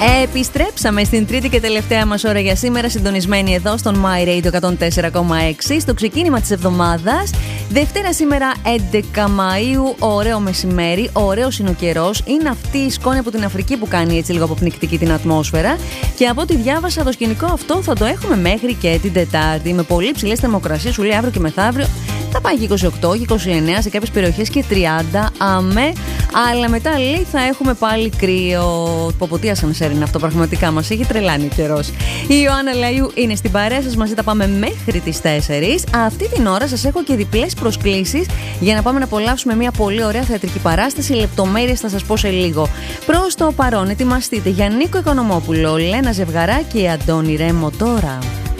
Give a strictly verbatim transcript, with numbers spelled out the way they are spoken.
Επιστρέψαμε στην τρίτη και τελευταία μας ώρα για σήμερα, συντονισμένοι εδώ στον My Radio εκατόν τέσσερα κόμμα έξι, στο ξεκίνημα της εβδομάδας. Δευτέρα σήμερα έντεκα Μαΐου, ωραίο μεσημέρι, ωραίος είναι ο καιρός. Είναι αυτή η σκόνη από την Αφρική που κάνει έτσι λίγο αποπνικτική την ατμόσφαιρα. Και από ό,τι διάβασα, το σκηνικό αυτό θα το έχουμε μέχρι και την Τετάρτη. Με πολύ ψηλές θερμοκρασίες, σου λέει αύριο και μεθαύριο. Θα πάει και είκοσι οκτώ και είκοσι εννέα, σε κάποιες περιοχές και τριάντα, αμέ. Αλλά μετά λέει θα έχουμε πάλι κρύο. Ποποτία σαν σέρι είναι αυτό, πραγματικά μας έχει τρελάνει ο καιρός. Η Ιωάννα Λαϊού είναι στην παρέα σας, μαζί τα πάμε μέχρι τις τέσσερις. Αυτή την ώρα σας έχω και διπλές προσκλήσεις για να πάμε να απολαύσουμε μια πολύ ωραία θεατρική παράσταση. Λεπτομέρειες θα σας πω σε λίγο. Προς το παρόν, ετοιμαστείτε για Νίκο Οικονομόπουλο, Λένα Ζευγαρά και Αντώνη Ρέμο τώρα.